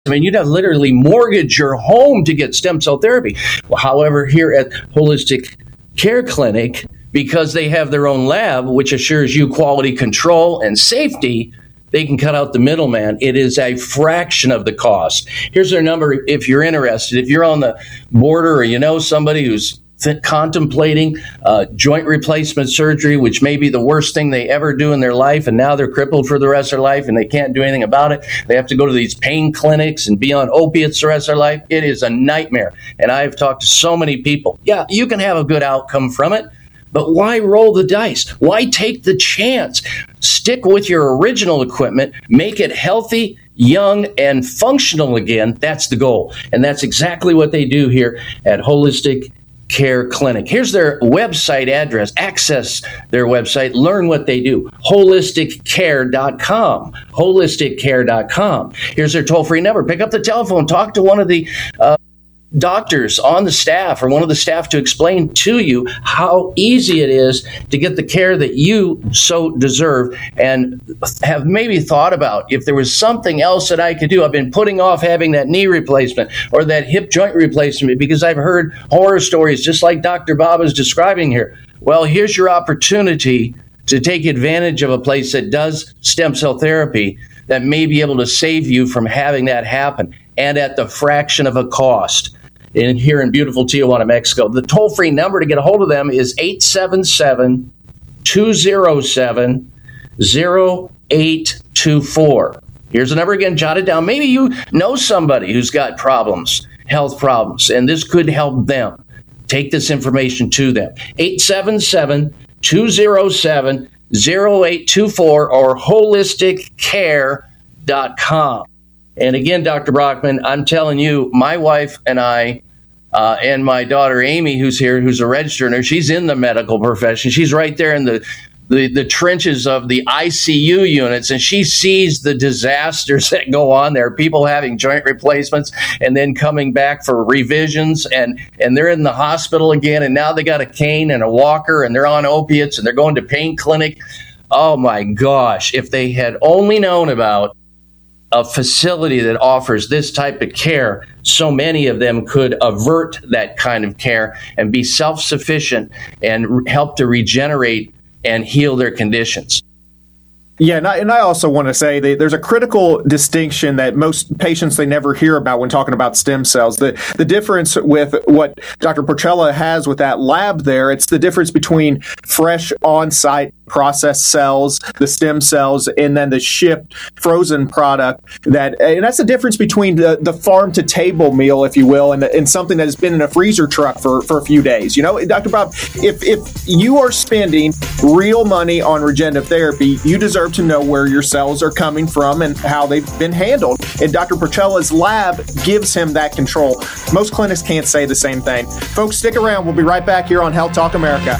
I mean, you'd have to literally mortgage your home to get stem cell therapy. Well, however, here at Holistic Care Clinic, because they have their own lab, which assures you quality control and safety, they can cut out the middleman. It is a fraction of the cost. Here's their number if you're interested. If you're on the border or you know somebody who's contemplating joint replacement surgery, which may be the worst thing they ever do in their life, and now they're crippled for the rest of their life and they can't do anything about it. They have to go to these pain clinics and be on opiates the rest of their life. It is a nightmare. And I've talked to so many people. Yeah, you can have a good outcome from it, but why roll the dice? Why take the chance? Stick with your original equipment, make it healthy, young, and functional again. That's the goal. And that's exactly what they do here at Holistic Care Clinic. Here's their website address. Access their website. Learn what they do. HolisticCare.com. HolisticCare.com. Here's their toll-free number. Pick up the telephone. Talk to one of the doctors on the staff or one of the staff to explain to you how easy it is to get the care that you so deserve, and have maybe thought about if there was something else that I could do. I've been putting off having that knee replacement or that hip joint replacement because I've heard horror stories just like Dr. Bob is describing here. Well, here's your opportunity to take advantage of a place that does stem cell therapy that may be able to save you from having that happen, and at the fraction of a cost. Here in beautiful Tijuana, Mexico. The toll-free number to get a hold of them is 877-207-0824. Here's the number again, jot it down. Maybe you know somebody who's got problems, health problems, and this could help them. Take this information to them. 877-207-0824 or holisticcare.com. And again, Dr. Brockman, I'm telling you, my wife and I and my daughter Amy, who's here, who's a registered nurse, she's in the medical profession. She's right there in the trenches of the ICU units, and she sees the disasters that go on there, people having joint replacements and then coming back for revisions, and they're in the hospital again, and now they got a cane and a walker, and they're on opiates, and they're going to pain clinic. Oh, my gosh, if they had only known about a facility that offers this type of care, so many of them could avert that kind of care and be self-sufficient and help to regenerate and heal their conditions. Yeah, and I also want to say that there's a critical distinction that most patients, they never hear about when talking about stem cells. The difference with what Dr. Porcella has with that lab there, it's the difference between fresh on-site processed cells, the stem cells, and then the shipped frozen product. And that's the difference between the farm to table meal, if you will, and something that has been in a freezer truck for a few days. You know, Dr. Bob, if you are spending real money on regenerative therapy, you deserve to know where your cells are coming from and how they've been handled. And Dr. Porcella's lab gives him that control. Most clinics can't say the same thing. Folks, stick around. We'll be right back here on Health Talk America.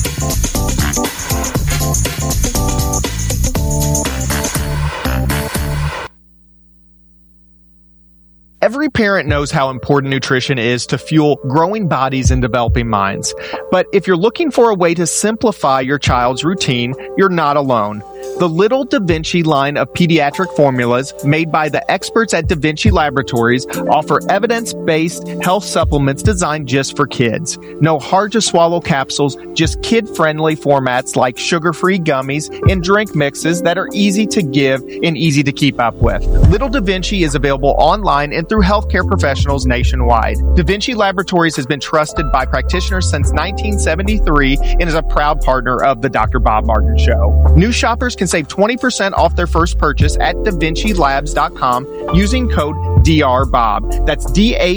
Every parent knows how important nutrition is to fuel growing bodies and developing minds. But if you're looking for a way to simplify your child's routine, you're not alone. The Little Da Vinci line of pediatric formulas made by the experts at Da Vinci Laboratories offer evidence-based health supplements designed just for kids. No hard-to-swallow capsules, just kid-friendly formats like sugar-free gummies and drink mixes that are easy to give and easy to keep up with. Little Da Vinci is available online and through healthcare professionals nationwide. Da Vinci Laboratories has been trusted by practitioners since 1973 and is a proud partner of the Dr. Bob Martin Show. New shoppers can save 20% off their first purchase at DaVinciLabs.com using code DRBOB. That's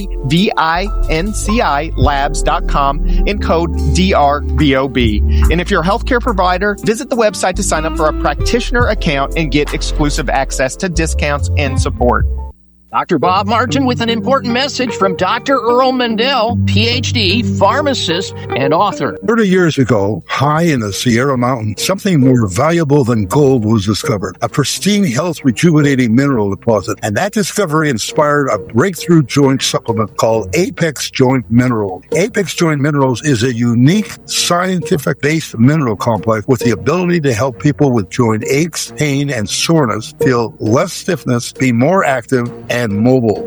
DAVINCI Labs.com and code DRBOB. And if you're a healthcare provider, visit the website to sign up for a practitioner account and get exclusive access to discounts and support. Dr. Bob Martin with an important message from Dr. Earl Mendel, PhD, pharmacist, and author. 30 years ago, high in the Sierra Mountains, something more valuable than gold was discovered, a pristine, health rejuvenating mineral deposit. And that discovery inspired a breakthrough joint supplement called Apex Joint Minerals. Apex Joint Minerals is a unique, scientific-based mineral complex with the ability to help people with joint aches, pain, and soreness feel less stiffness, be more active, and mobile.